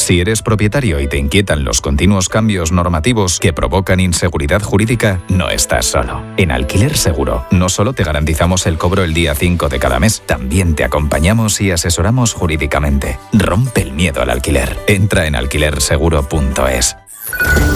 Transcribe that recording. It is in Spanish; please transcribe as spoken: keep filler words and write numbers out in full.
Si eres propietario y te inquietan los continuos cambios normativos que provocan inseguridad jurídica, no estás solo. En Alquiler Seguro, no solo te garantizamos el cobro el día cinco de cada mes, también te acompañamos y asesoramos jurídicamente. Rompe el miedo al alquiler. Entra en alquiler seguro punto es.